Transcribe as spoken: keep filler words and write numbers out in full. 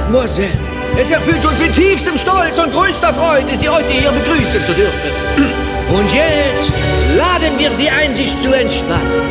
Mademoiselle, es erfüllt uns mit tiefstem Stolz und größter Freude, Sie heute hier begrüßen zu dürfen. Und jetzt laden wir Sie ein, sich zu entspannen.